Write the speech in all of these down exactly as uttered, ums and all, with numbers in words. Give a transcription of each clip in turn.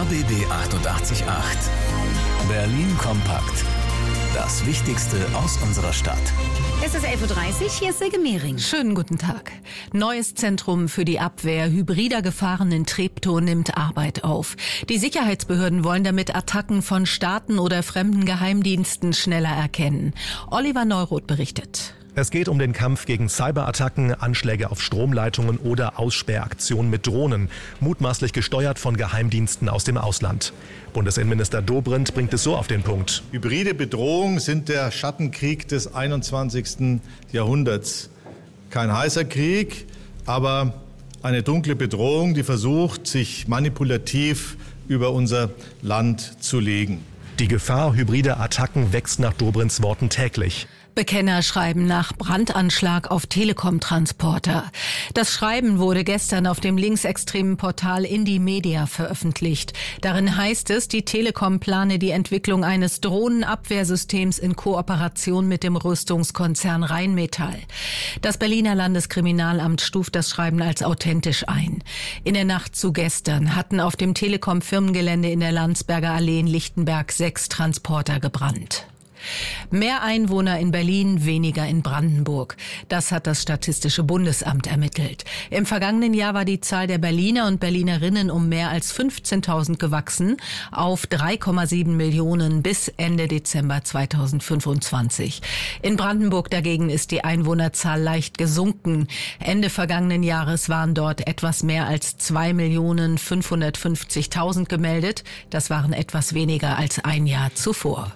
B B achtundachtzig Komma acht. Berlin kompakt. Das Wichtigste aus unserer Stadt. Es ist elf Uhr dreißig, hier ist Silke Mehring. Schönen guten Tag. Neues Zentrum für die Abwehr hybrider Gefahren in Treptow nimmt Arbeit auf. Die Sicherheitsbehörden wollen damit Attacken von Staaten oder fremden Geheimdiensten schneller erkennen. Oliver Neuroth berichtet. Es geht um den Kampf gegen Cyberattacken, Anschläge auf Stromleitungen oder Aussperraktionen mit Drohnen, mutmaßlich gesteuert von Geheimdiensten aus dem Ausland. Bundesinnenminister Dobrindt bringt es so auf den Punkt. Hybride Bedrohungen sind der Schattenkrieg des einundzwanzigsten Jahrhunderts. Kein heißer Krieg, aber eine dunkle Bedrohung, die versucht, sich manipulativ über unser Land zu legen. Die Gefahr hybrider Attacken wächst nach Dobrindts Worten täglich. Bekenner schreiben nach Brandanschlag auf Telekom-Transporter. Das Schreiben wurde gestern auf dem linksextremen Portal Indymedia veröffentlicht. Darin heißt es, die Telekom plane die Entwicklung eines Drohnenabwehrsystems in Kooperation mit dem Rüstungskonzern Rheinmetall. Das Berliner Landeskriminalamt stuft das Schreiben als authentisch ein. In der Nacht zu gestern hatten auf dem Telekom-Firmengelände in der Landsberger Allee in Lichtenberg sechs Transporter gebrannt. Mehr Einwohner in Berlin, weniger in Brandenburg. Das hat das Statistische Bundesamt ermittelt. Im vergangenen Jahr war die Zahl der Berliner und Berlinerinnen um mehr als fünfzehntausend gewachsen auf drei Komma sieben Millionen bis Ende Dezember zweitausendfünfundzwanzig. In Brandenburg dagegen ist die Einwohnerzahl leicht gesunken. Ende vergangenen Jahres waren dort etwas mehr als zwei Millionen fünfhundertfünfzigtausend gemeldet. Das waren etwas weniger als ein Jahr zuvor.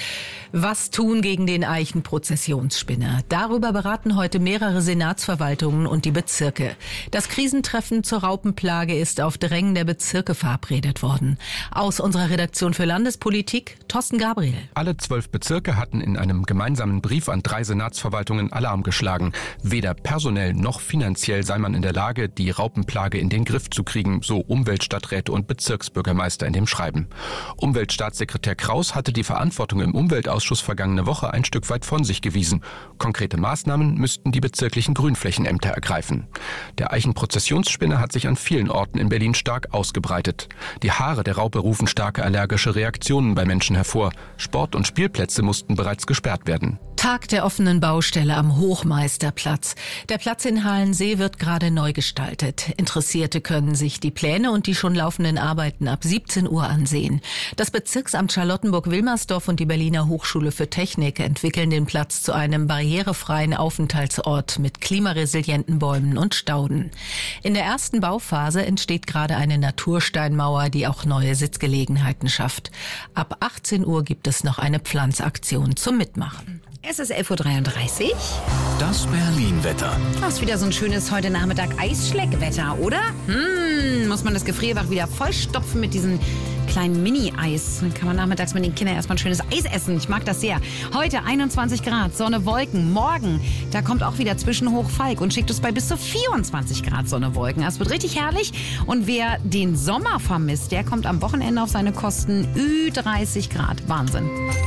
Was tun gegen den Eichenprozessionsspinner? Darüber beraten heute mehrere Senatsverwaltungen und die Bezirke. Das Krisentreffen zur Raupenplage ist auf Drängen der Bezirke verabredet worden. Aus unserer Redaktion für Landespolitik, Thorsten Gabriel. Alle zwölf Bezirke hatten in einem gemeinsamen Brief an drei Senatsverwaltungen Alarm geschlagen. Weder personell noch finanziell sei man in der Lage, die Raupenplage in den Griff zu kriegen, so Umweltstadträte und Bezirksbürgermeister in dem Schreiben. Umweltstaatssekretär Kraus hatte die Verantwortung im Umweltausschuss vergangene Woche ein Stück weit von sich gewiesen. Konkrete Maßnahmen müssten die bezirklichen Grünflächenämter ergreifen. Der Eichenprozessionsspinner hat sich an vielen Orten in Berlin stark ausgebreitet. Die Haare der Raupe rufen starke allergische Reaktionen bei Menschen hervor. Sport- und Spielplätze mussten bereits gesperrt werden. Tag der offenen Baustelle am Hochmeisterplatz. Der Platz in Halensee wird gerade neu gestaltet. Interessierte können sich die Pläne und die schon laufenden Arbeiten ab siebzehn Uhr ansehen. Das Bezirksamt Charlottenburg-Wilmersdorf und die Berliner Hochschule für Technik entwickeln den Platz zu einem barrierefreien Aufenthaltsort mit klimaresilienten Bäumen und Stauden. In der ersten Bauphase entsteht gerade eine Natursteinmauer, die auch neue Sitzgelegenheiten schafft. Ab achtzehn Uhr gibt es noch eine Pflanzaktion zum Mitmachen. Es ist elf Uhr dreiunddreißig. Das Berlin-Wetter. Das ist wieder so ein schönes heute Nachmittag Eisschleckwetter, oder? Hm, muss man das Gefrierfach wieder vollstopfen mit diesen kleinen Mini-Eis. Dann kann man nachmittags mit den Kindern erstmal ein schönes Eis essen. Ich mag das sehr. Heute einundzwanzig Grad, Sonne, Wolken. Morgen, da kommt auch wieder Zwischenhoch Falk und schickt es bei bis zu vierundzwanzig Grad Sonne, Wolken. Es wird richtig herrlich. Und wer den Sommer vermisst, der kommt am Wochenende auf seine Kosten. Ü dreißig Grad. Wahnsinn.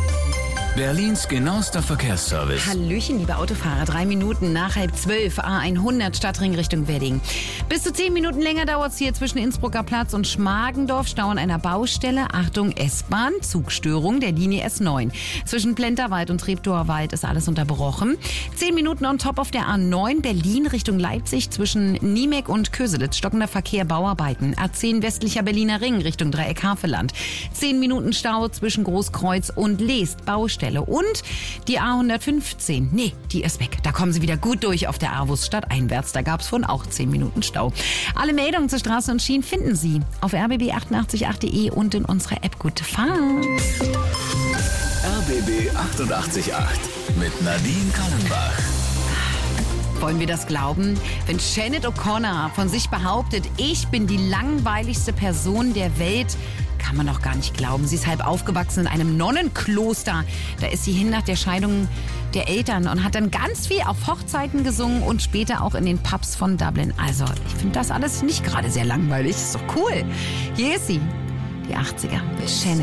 Berlins genauester Verkehrsservice. Hallöchen, liebe Autofahrer. Drei Minuten nach halb zwölf, A hundert Stadtring Richtung Wedding. Bis zu zehn Minuten länger dauert es hier zwischen Innsbrucker Platz und Schmargendorf. Stau an einer Baustelle. Achtung, S-Bahn, Zugstörung der Linie S neun. Zwischen Plenterwald und Treptower Wald ist alles unterbrochen. Zehn Minuten on top auf der A neun, Berlin Richtung Leipzig. Zwischen Niemek und Köselitz stockender Verkehr, Bauarbeiten. A zehn westlicher Berliner Ring Richtung Dreieck Havelland. Zehn Minuten Stau zwischen Großkreuz und Leest, Baustelle. Und die A hundertfünfzehn, nee, die ist weg. Da kommen sie wieder gut durch auf der Arvus stadteinwärts. Da gab es vorhin auch zehn Minuten Stau. Alle Meldungen zur Straße und Schienen finden Sie auf r b b achtundachtzig punkt acht punkt de und in unserer App. Gute Fahrt. R B B achtundachtzig Komma acht mit Nadine Kallenbach. Wollen wir das glauben? Wenn Sinead O'Connor von sich behauptet, ich bin die langweiligste Person der Welt, kann man doch gar nicht glauben. Sie ist halb aufgewachsen in einem Nonnenkloster. Da ist sie hin nach der Scheidung der Eltern und hat dann ganz viel auf Hochzeiten gesungen und später auch in den Pubs von Dublin. Also, ich finde das alles nicht gerade sehr langweilig. Ist doch cool. Hier ist sie, die achtziger. Sinead.